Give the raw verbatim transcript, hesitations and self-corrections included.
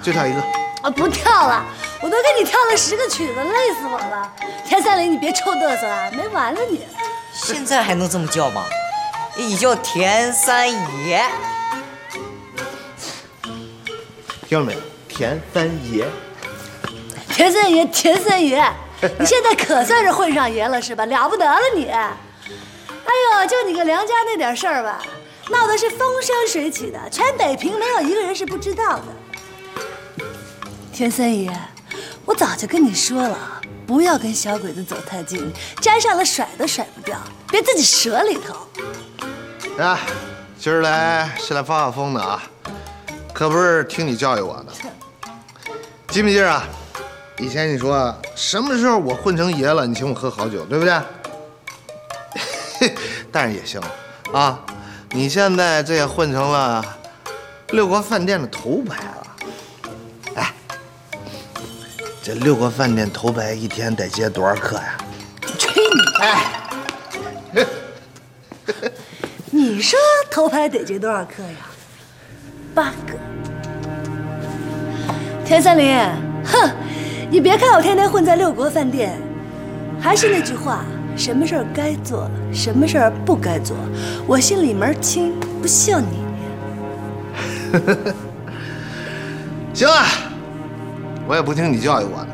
就跳一个。 啊，不跳了，我都给你跳了十个曲子，累死我了。田三林，你别臭嘚瑟啊，没完了你！ 现在还能这么叫吗？你叫田三爷。 听了没有？田三爷。 田三爷，田三爷，你现在可算是混上爷了是吧？了不得了你！哎呦，就你个梁家那点事儿吧，闹的是风生水起的，全北平没有一个人是不知道的。田三爷，我早就跟你说了，不要跟小鬼子走太近，沾上了甩都甩不掉，别自己折里头。 啊，今儿来是来发发疯的啊，可不是听你教育我的。记不记得啊？以前你说什么时候我混成爷了，你请我喝好酒，对不对？但是也行啊，你现在这也混成了六国饭店的头牌了。哎，这六国饭店头牌一天得接多少客呀？ 吹你！哎，你说头牌得接多少客呀？八个。田三林，哼，你别看我天天混在六国饭店，还是那句话，什么事儿该做，什么事儿不该做，我心里门清，不像你。 行啊，我也不听你教育我的。